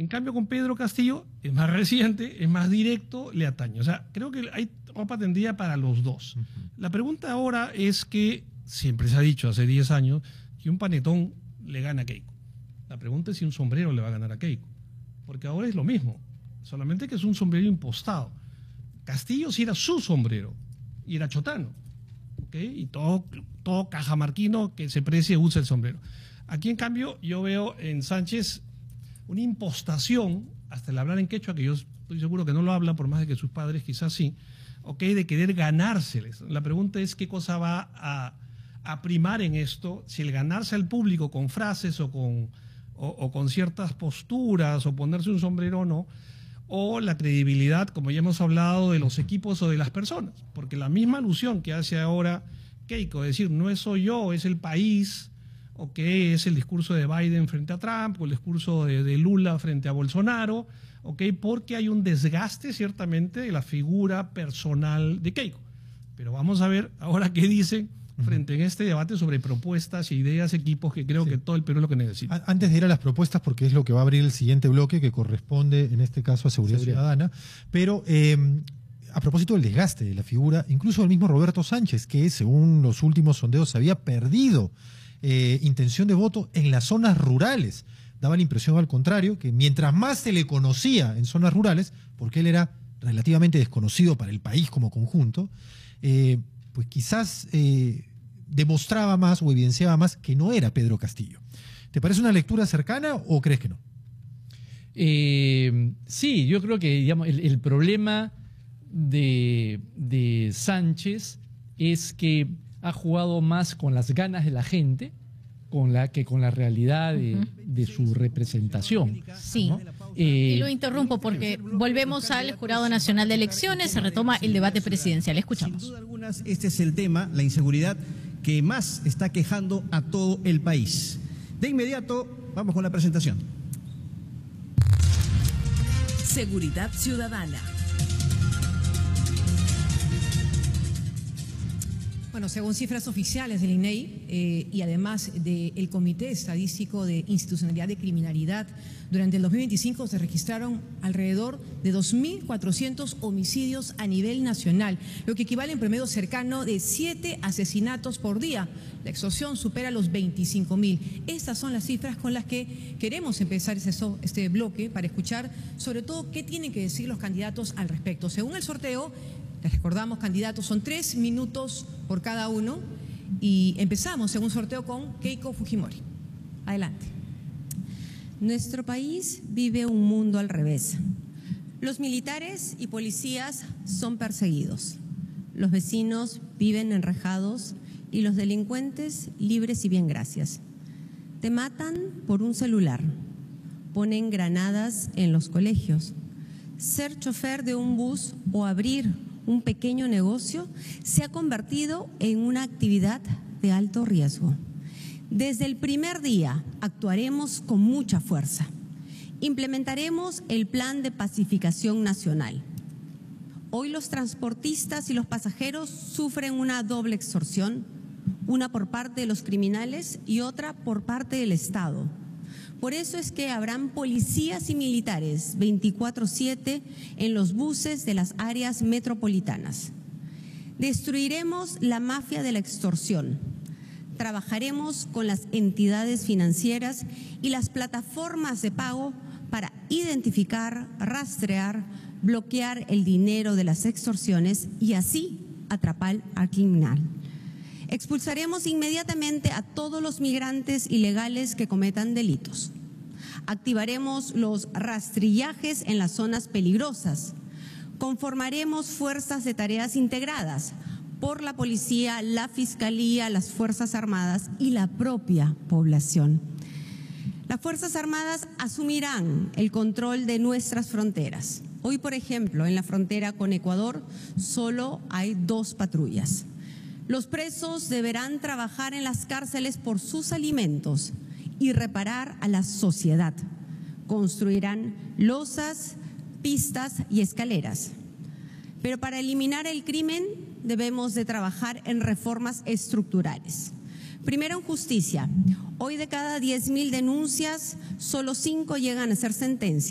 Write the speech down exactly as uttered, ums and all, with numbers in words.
En cambio, con Pedro Castillo es más reciente, es más directo, le atañe. O sea, creo que hay ropa tendida para los dos. Uh-huh. La pregunta ahora es que, siempre se ha dicho hace diez años, que un panetón le gana a Keiko. La pregunta es si un sombrero le va a ganar a Keiko. Porque ahora es lo mismo, solamente que es un sombrero impostado. Castillo sí era su sombrero, y era chotano. ¿Okay? Y todo, todo cajamarquino que se precie usa el sombrero. Aquí, en cambio, yo veo en Sánchez una impostación, hasta el hablar en quechua, que yo estoy seguro que no lo habla, por más de que sus padres quizás sí, okay, de querer ganárseles. La pregunta es qué cosa va a, a primar en esto, si el ganarse al público con frases o con, o, o con ciertas posturas o ponerse un sombrero o no, o la credibilidad, como ya hemos hablado, de los equipos o de las personas. Porque la misma alusión que hace ahora Keiko, es decir, no es soy yo, es el país, o que es el discurso de Biden frente a Trump, o el discurso de, de Lula frente a Bolsonaro, okay, porque hay un desgaste ciertamente de la figura personal de Keiko. Pero vamos a ver ahora qué dicen frente a este debate sobre propuestas, ideas, equipos, que creo sí. que todo el Perú es lo que necesita. Antes de ir a las propuestas, porque es lo que va a abrir el siguiente bloque, que corresponde en este caso a Seguridad, Seguridad. Ciudadana, pero eh, a propósito del desgaste de la figura, incluso el mismo Roberto Sánchez, que según los últimos sondeos había perdido eh, intención de voto en las zonas rurales. Daba la impresión, al contrario, que mientras más se le conocía en zonas rurales, porque él era relativamente desconocido para el país como conjunto, eh, pues quizás eh, demostraba más o evidenciaba más que no era Pedro Castillo. ¿Te parece una lectura cercana o crees que no? Eh, sí, yo creo que digamos, el, el problema de, de Sánchez es que ha jugado más con las ganas de la gente con la, que con la realidad de, uh-huh. de su representación. Sí. ¿no? Eh, y lo interrumpo porque volvemos al Jurado Nacional de Elecciones, se retoma el debate presidencial. Escuchamos. Sin duda alguna, este es el tema, la inseguridad, que más está quejando a todo el país. De inmediato, vamos con la presentación. Seguridad Ciudadana. Bueno, según cifras oficiales del I N E I eh, y además del Comité Estadístico de Institucionalidad de Criminalidad, durante el dos mil veinticinco se registraron alrededor de dos mil cuatrocientos homicidios a nivel nacional, lo que equivale en promedio cercano de siete asesinatos por día. La extorsión supera los veinticinco mil. Estas son las cifras con las que queremos empezar este, este bloque para escuchar sobre todo qué tienen que decir los candidatos al respecto. Según el sorteo, les recordamos, candidatos, son tres minutos por cada uno y empezamos en un sorteo con Keiko Fujimori. Adelante. Nuestro país vive un mundo al revés. Los militares y policías son perseguidos. Los vecinos viven enrejados y los delincuentes libres y bien gracias. Te matan por un celular. Ponen granadas en los colegios. Ser chofer de un bus o abrir un pequeño negocio se ha convertido en una actividad de alto riesgo. Desde el primer día actuaremos con mucha fuerza. Implementaremos el Plan de Pacificación Nacional. Hoy los transportistas y los pasajeros sufren una doble extorsión, una por parte de los criminales y otra por parte del Estado. Por eso es que habrán policías y militares veinticuatro siete en los buses de las áreas metropolitanas. Destruiremos la mafia de la extorsión. Trabajaremos con las entidades financieras y las plataformas de pago para identificar, rastrear, bloquear el dinero de las extorsiones y así atrapar al criminal. Expulsaremos inmediatamente a todos los migrantes ilegales que cometan delitos. Activaremos los rastrillajes en las zonas peligrosas. Conformaremos fuerzas de tareas integradas por la policía, la fiscalía, las Fuerzas Armadas y la propia población. Las Fuerzas Armadas asumirán el control de nuestras fronteras. Hoy, por ejemplo, en la frontera con Ecuador solo hay dos patrullas. Los presos deberán trabajar en las cárceles por sus alimentos y reparar a la sociedad. Construirán losas, pistas y escaleras. Pero para eliminar el crimen debemos de trabajar en reformas estructurales. Primero, en justicia. Hoy de cada diez mil denuncias, solo cinco llegan a ser sentencias.